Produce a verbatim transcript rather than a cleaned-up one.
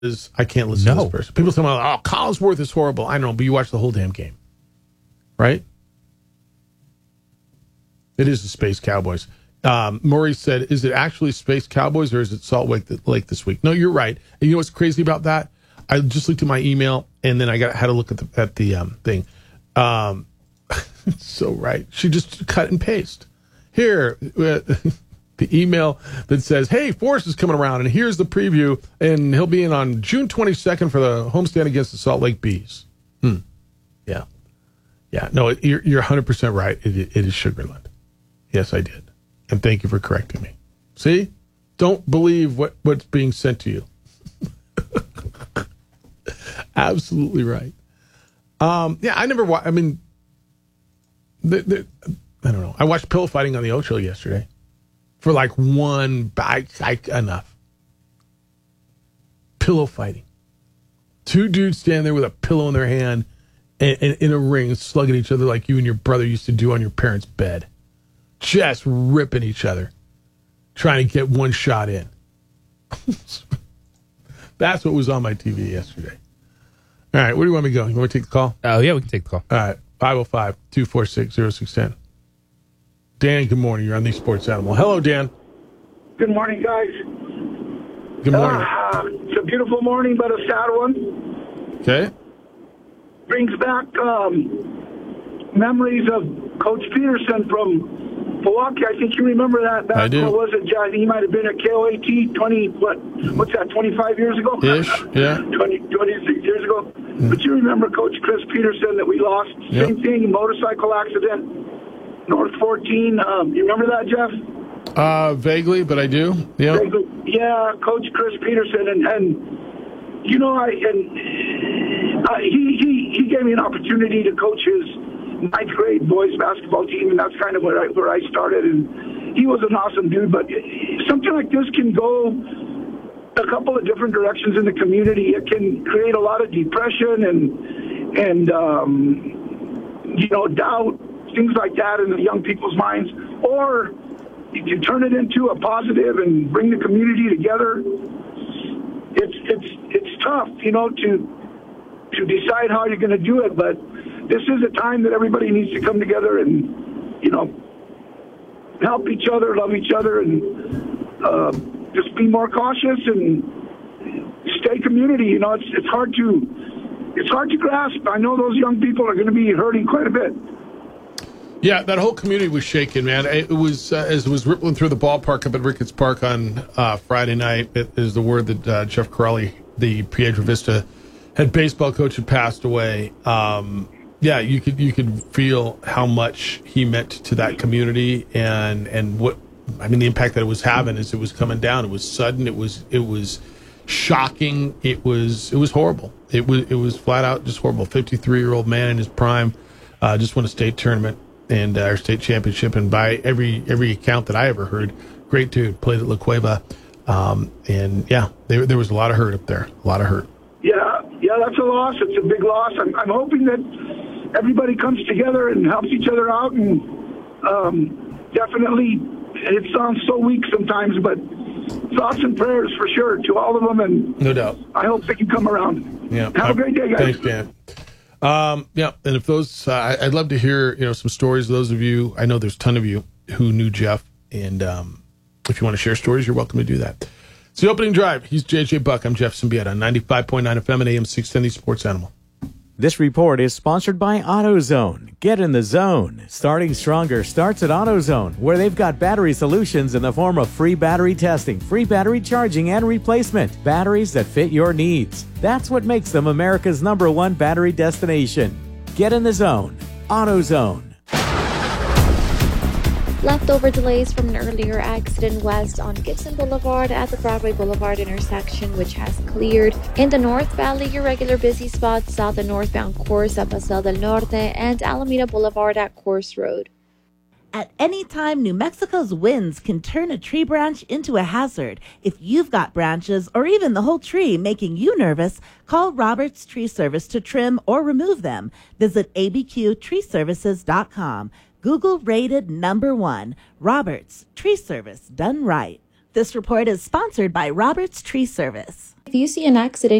I can't listen No. to this person. People say, oh, Collinsworth is horrible. I know, but you watch the whole damn game. Right? It is the Space Cowboys. Um, Maurice said, is it actually Space Cowboys or is it Salt Lake, Lake this week? No, you're right. And you know what's crazy about that? I just looked at my email and then I got had to look at the at the um, thing. Um, so right. She just cut and paste. Here, uh, the email that says, hey, Forrest is coming around and here's the preview and he'll be in on June twenty-second for the homestand against the Salt Lake Bees. Hmm. Yeah. Yeah. No, it, you're, you're one hundred percent right. It, it is Sugarland. Yes, I did. And thank you for correcting me. See? Don't believe what, what's being sent to you. Absolutely right. Um, yeah, I never watched, I mean, the, the, I don't know. I watched pillow fighting on the Ocho yesterday for like one bite. Enough. Pillow fighting. Two dudes stand there with a pillow in their hand and, and in a ring slugging each other like you and your brother used to do on your parents' bed. Just ripping each other, trying to get one shot in. That's what was on my T V yesterday. All right, where do you want me to go? You want me to take the call? Oh, yeah, we can take the call. All right, five oh five, two four six, oh six one oh. Dan, good morning. You're on the Sports Animal. Hello, Dan. Good morning, guys. Good morning. Uh, it's a beautiful morning, but a sad one. Okay. Brings back um, memories of Coach Peterson from Milwaukee. I think you remember that. Back, I do. What was it, John? He might have been at K O A T twenty, what, what's that, twenty-five years ago? Ish, yeah. twenty, twenty-six years ago. Mm. But you remember Coach Chris Peterson that we lost? Yep. Same thing, motorcycle accident, North fourteen. Um, you remember that, Jeff? Uh, vaguely, but I do. Yeah. Vaguely. Yeah, Coach Chris Peterson. And, and you know, I and uh, he, he, he gave me an opportunity to coach his ninth grade boys basketball team, and that's kind of where I, where I started. And he was an awesome dude. But something like this can go a couple of different directions in the community. It can create a lot of depression and and um, you know, doubt, things like that in the young people's minds. Or if you turn it into a positive and bring the community together, it's it's it's tough, you know, to to decide how you're going to do it. But this is a time that everybody needs to come together and, you know, help each other, love each other, and uh, just be more cautious and stay community. You know, it's it's hard to it's hard to grasp. I know those young people are going to be hurting quite a bit. Yeah, that whole community was shaken, man. It was, uh, as it was rippling through the ballpark up at Ricketts Park on uh, Friday night, it is the word that uh, Jeff Corrali, the Piedra Vista head baseball coach, had passed away. Um, yeah, you could you could feel how much he meant to that community, and and what I mean, the impact that it was having as it was coming down. It was sudden. It was it was shocking. It was it was horrible. It was it was flat out just horrible. fifty-three year old man in his prime, uh, just won a state tournament and uh, our state championship, and by every every account that I ever heard, great dude. Played at La Cueva, um, and yeah, there there was a lot of hurt up there. A lot of hurt. Yeah, yeah, that's a loss. It's a big loss. I'm, I'm hoping that everybody comes together and helps each other out, and um, definitely, it sounds so weak sometimes, but thoughts and prayers for sure to all of them, and no doubt. I hope they can come around. Yeah, have a great day, guys. Thanks, Dan. Um, yeah, and if those, uh, I'd love to hear, you know, some stories. Those of you, I know there's a ton of you who knew Jeff, and um, if you want to share stories, you're welcome to do that. It's the opening drive. He's J J Buck. I'm Jeff Symbieta on ninety-five point nine F M and A M six ten, the Sports Animal. This report is sponsored by AutoZone. Get in the zone. Starting stronger starts at AutoZone, where they've got battery solutions in the form of free battery testing, free battery charging and replacement, batteries that fit your needs. That's what makes them America's number one battery destination. Get in the zone. AutoZone. Leftover delays from an earlier accident west on Gibson Boulevard at the Broadway Boulevard intersection, which has cleared. In the North Valley, irregular busy spots south and northbound course at Paseo del Norte and Alameda Boulevard at Course Road. At any time, New Mexico's winds can turn a tree branch into a hazard. If you've got branches or even the whole tree making you nervous, call Roberts Tree Service to trim or remove them. Visit A B Q tree services dot com. Google rated number one. Roberts Tree Service, done right. This report is sponsored by Roberts Tree Service. If you see an accident